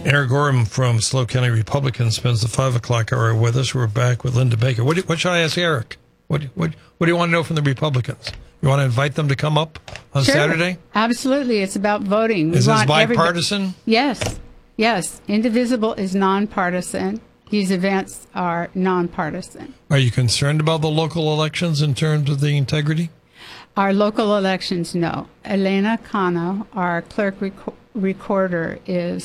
Eric Gorham from SLO County Republican spends the 5 o'clock hour with us. We're back with Linda Baker. What should I ask Eric? What do you want to know from the Republicans? You want to invite them to come up on Saturday? Absolutely. It's about voting. Is this bipartisan? Yes. Indivisible is nonpartisan. These events are nonpartisan. Are you concerned about the local elections in terms of the integrity? Our local elections, no. Elena Cano, our clerk recorder,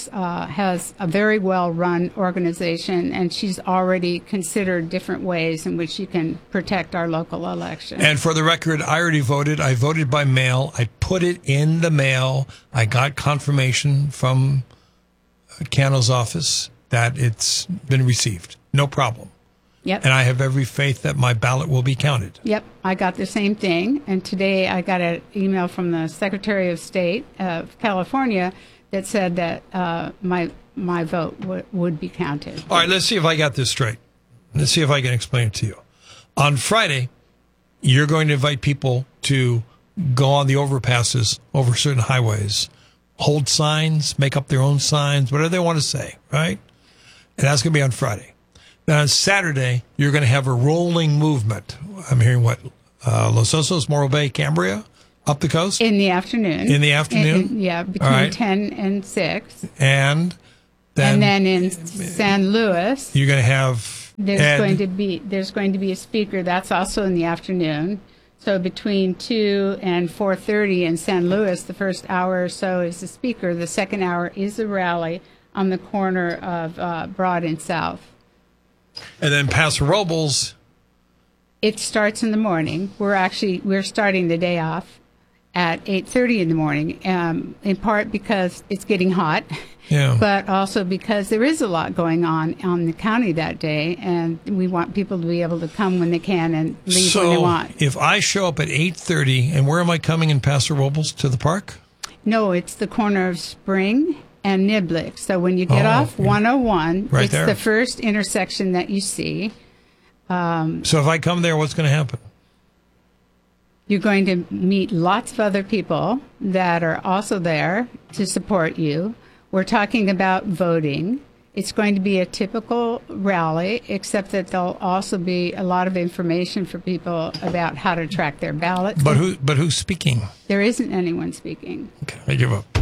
has a very well-run organization, and she's already considered different ways in which she can protect our local election. And for the record, I already voted. I voted by mail. I put it in the mail. I got confirmation from Cano's office that it's been received. No problem. Yep. And I have every faith that my ballot will be counted. Yep, I got the same thing. And today I got an email from the Secretary of State of California that said that my vote would be counted. All right, let's see if I got this straight. Let's see if I can explain it to you. On Friday, you're going to invite people to go on the overpasses over certain highways, hold signs, make up their own signs, whatever they want to say, right? And that's going to be on Friday. Then on Saturday, you're going to have a rolling movement. I'm hearing what? Los Osos, Morro Bay, Cambria, up the coast? In the afternoon. In the afternoon? Yeah, between 10 and 6. And then in San Luis, you're going to have there's going to be a speaker. That's also in the afternoon. So between 2 and 4:30 in San Luis, the first hour or so is the speaker. The second hour is a rally on the corner of Broad and South. And then Paso Robles. It starts in the morning. We're starting the day off at 8:30 in the morning, in part because it's getting hot, but also because there is a lot going on the county that day, and we want people to be able to come when they can and leave when they want. So if I show up at 8:30, and where am I coming in Paso Robles? To the park? No, it's the corner of Spring and Niblick. So when you get off 101, it's the first intersection that you see. So if I come there, what's going to happen? You're going to meet lots of other people that are also there to support you. We're talking about voting. It's going to be a typical rally, except that there'll also be a lot of information for people about how to track their ballots. But who's speaking? There isn't anyone speaking. Okay, I give up.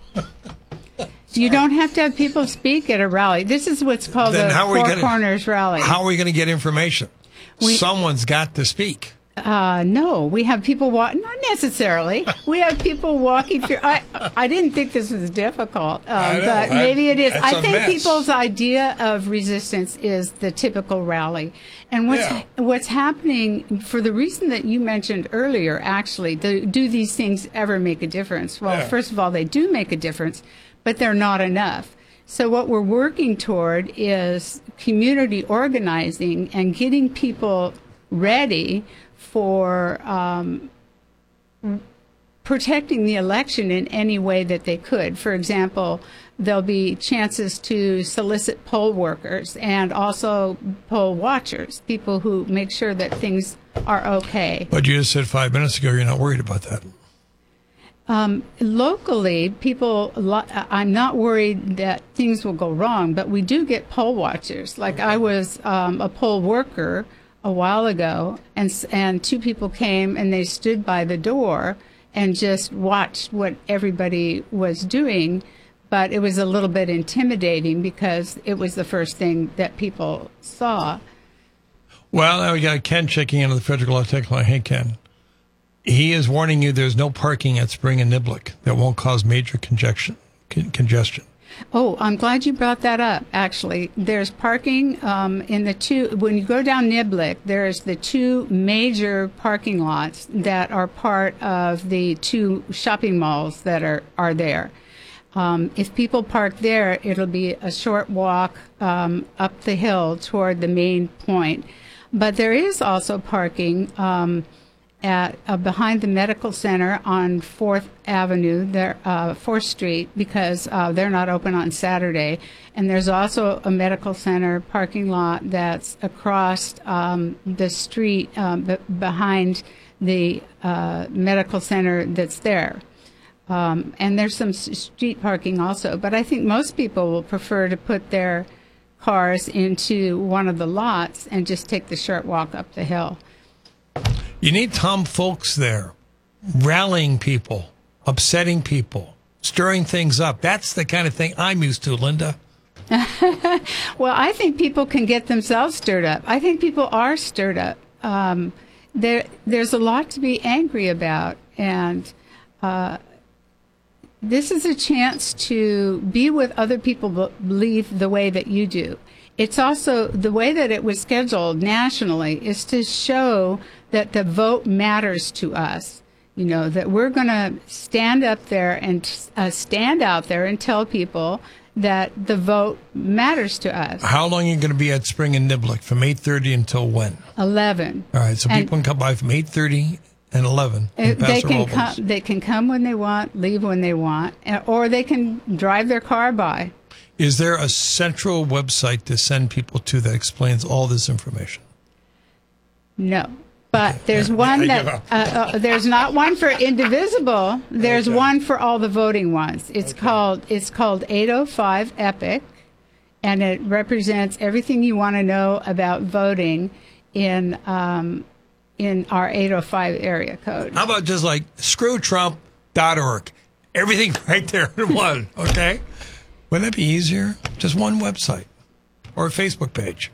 You don't have to have people speak at a rally. This is what's called a Four Corners rally. How are we going to get information? Someone's got to speak. No, we have people not necessarily. We have people walking through. I didn't think this was difficult, but maybe it is. I think people's idea of resistance is the typical rally. And what's happening, for the reason that you mentioned earlier, actually, do these things ever make a difference? Well, first of all, they do make a difference, but they're not enough. So what we're working toward is community organizing and getting people ready for protecting the election in any way that they could. For example, there'll be chances to solicit poll workers and also poll watchers, people who make sure that things are okay. But you just said 5 minutes ago you're not worried about that. Locally, I'm not worried that things will go wrong, but we do get poll watchers. Like I was a poll worker a while ago, and two people came and they stood by the door and just watched what everybody was doing, but it was a little bit intimidating because it was the first thing that people saw. Well, now we got Ken checking into the Federal Law Tech Line. Hey, Ken. He is warning you there's no parking at Spring and Niblick that won't cause major congestion. Oh, I'm glad you brought that up, actually. There's parking in the two, when you go down Niblick, there's the two major parking lots that are part of the two shopping malls that are there. If people park there, it'll be a short walk up the hill toward the main point. But there is also parking at behind the medical center on 4th Avenue, 4th Street, because they're not open on Saturday. And there's also a medical center parking lot that's across the street behind the medical center that's there. And there's some street parking also. But I think most people will prefer to put their cars into one of the lots and just take the short walk up the hill. You need Tom Folks there, rallying people, upsetting people, stirring things up. That's the kind of thing I'm used to, Linda. Well, I think people can get themselves stirred up. I think people are stirred up. There's a lot to be angry about, and this is a chance to be with other people believe the way that you do. It's also the way that it was scheduled nationally is to show that the vote matters to us. You know, that we're going to stand up there and stand out there and tell people that the vote matters to us. How long are you going to be at Spring and Niblick? From 8:30 until when? 11. All right, so people can come by from 8:30 and 11. They can come when they want, leave when they want, or they can drive their car by. Is there a central website to send people to that explains all this information? No. But there's one there's not one for indivisible. There's one for all the voting ones. It's called 805 EPIC, and it represents everything you want to know about voting in our 805 area code. How about just like screwtrump.org? Everything right there in one, okay? Wouldn't that be easier? Just one website or a Facebook page.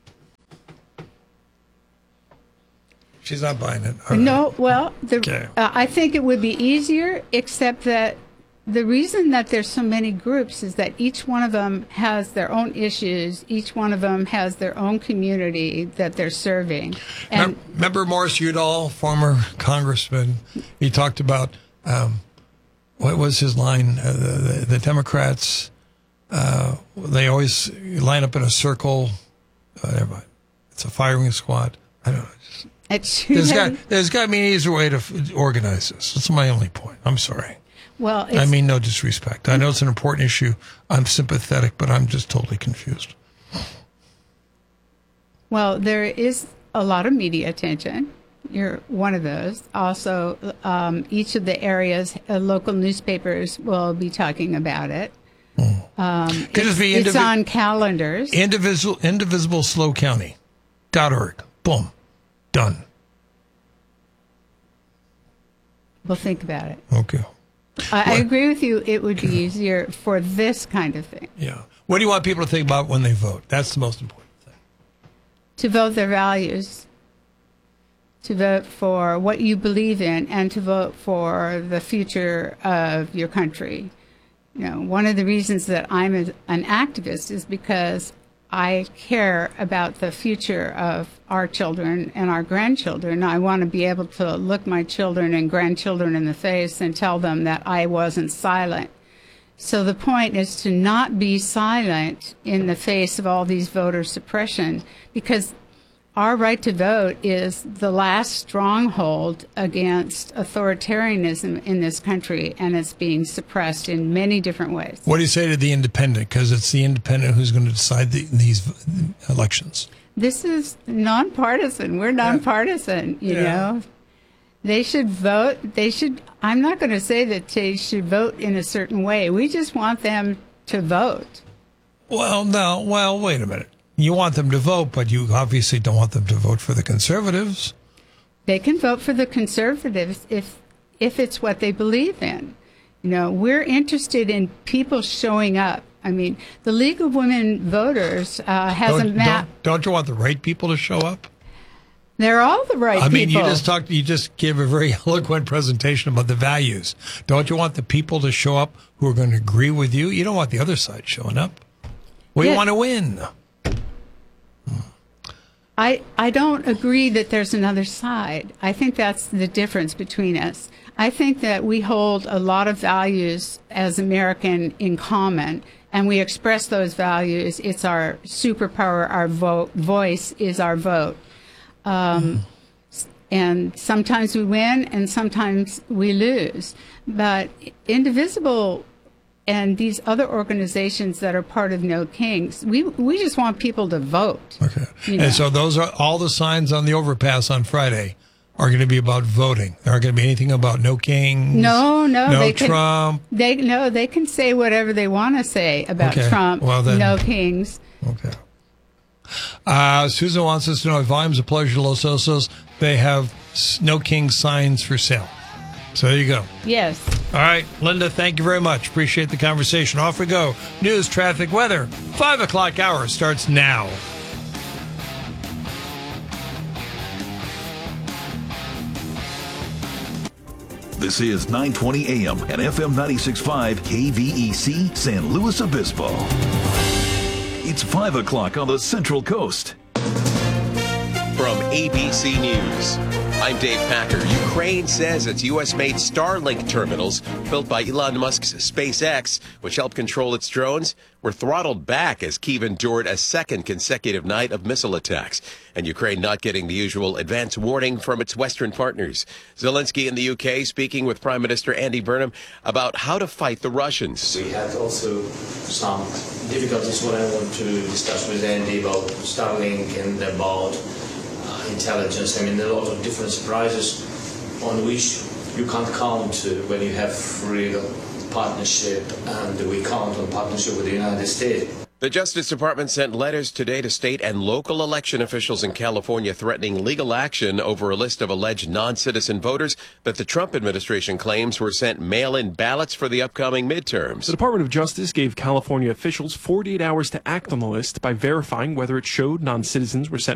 She's not buying it. Right. No, well, I think it would be easier, except that the reason that there's so many groups is that each one of them has their own issues. Each one of them has their own community that they're serving. And remember Morris Udall, former congressman? He talked about, what was his line? The Democrats, they always line up in a circle. It's a firing squad. I don't know. There's got to be an easier way to organize this. That's my only point. I'm sorry. Well, I mean no disrespect. I know it's an important issue. I'm sympathetic, but I'm just totally confused. Well, there is a lot of media attention. You're one of those. Also, each of the areas, local newspapers will be talking about it. It's on calendars. IndivisiblesLowCounty.org. Boom. Done. We'll think about it. Okay. I agree with you. It would be easier for this kind of thing. Yeah. What do you want people to think about when they vote? That's the most important thing. To vote their values. To vote for what you believe in, and to vote for the future of your country. You know, one of the reasons that I'm an activist is because I care about the future of our children and our grandchildren. I want to be able to look my children and grandchildren in the face and tell them that I wasn't silent. So the point is to not be silent in the face of all these voter suppression, because our right to vote is the last stronghold against authoritarianism in this country, and it's being suppressed in many different ways. What do you say to the independent? Because it's the independent who's going to decide these elections. This is nonpartisan. We're nonpartisan, you know. They should vote. I'm not going to say that they should vote in a certain way. We just want them to vote. Well, no. Well, wait a minute. You want them to vote, but you obviously don't want them to vote for the conservatives. They can vote for the conservatives if it's what they believe in. You know, we're interested in people showing up. I mean, the League of Women Voters has a map. Don't you want the right people to show up? They're all the right people. I mean, you just gave a very eloquent presentation about the values. Don't you want the people to show up who are going to agree with you? You don't want the other side showing up. We want to win. I don't agree that there's another side. I think that's the difference between us. I think that we hold a lot of values as American in common, and we express those values. It's our superpower. Our voice is our vote. And sometimes we win and sometimes we lose. But Indivisible and these other organizations that are part of No Kings, we just want people to vote. Okay. And so those are all the signs on the overpass on Friday. are going to be about voting. There aren't going to be anything about no kings. No, they Trump. They can say whatever they want to say about Trump. Well, then, no kings. Okay. Susan wants us to know at Volumes of Pleasure Los Osos, they have no king signs for sale. So there you go. Yes. All right, Linda, thank you very much. Appreciate the conversation. Off we go. News, traffic, weather. 5 o'clock hour starts now. This is 920 AM and FM 96.5 KVEC San Luis Obispo. It's 5 o'clock on the Central Coast. From ABC News, I'm Dave Packer. Ukraine says its U.S.-made Starlink terminals, built by Elon Musk's SpaceX, which helped control its drones, were throttled back as Kyiv endured a second consecutive night of missile attacks, and Ukraine not getting the usual advance warning from its Western partners. Zelensky in the UK speaking with Prime Minister Andy Burnham about how to fight the Russians. We had also some difficulties what I want to discuss with Andy about Starlink and about intelligence. I mean, there are a lot of different surprises on which you can't count when you have real partnership, and we count on partnership with the United States. The Justice Department sent letters today to state and local election officials in California threatening legal action over a list of alleged non-citizen voters that the Trump administration claims were sent mail-in ballots for the upcoming midterms. The Department of Justice gave California officials 48 hours to act on the list by verifying whether it showed non-citizens were sent